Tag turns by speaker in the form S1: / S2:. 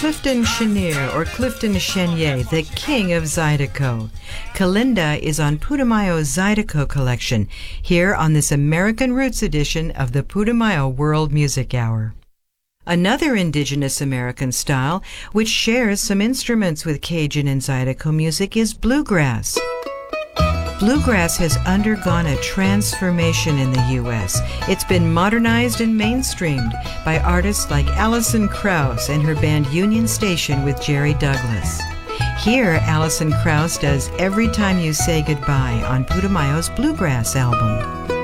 S1: Clifton Chenier, or Clifton Chenier, the king of Zydeco. Kalinda is on Putumayo's Zydeco collection, here on this American Roots edition of the Putumayo World Music Hour. Another indigenous American style, which shares some instruments with Cajun and Zydeco music, is bluegrass. Bluegrass has undergone a transformation in the U.S. It's been modernized and mainstreamed by artists like Alison Krauss and her band Union Station with Jerry Douglas. Here, Alison Krauss does Every Time You Say Goodbye on Putumayo's Bluegrass album.